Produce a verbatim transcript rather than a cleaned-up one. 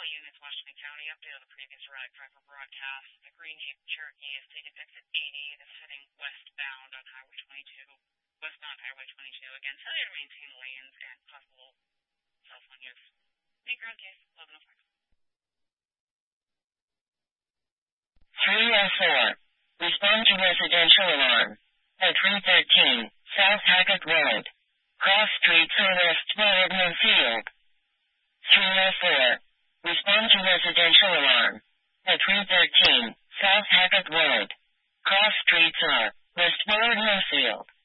units, Washington County. Update on the previous Red Cracker broadcast. The Green Jeep Cherokee is taking exit eighty and is heading westbound on Highway twenty-two. Westbound Highway twenty-two. Again, tell you to maintain lanes and possible cell phone use. Make your own case. eleven oh five. three oh four. Respond to residential alarm. At three thirteen, South Hackett Road. Cross Street to Westward Field. three oh four. Respond to residential alarm. At three thirteen, South Hackett Road. Cross Street to Westward Field.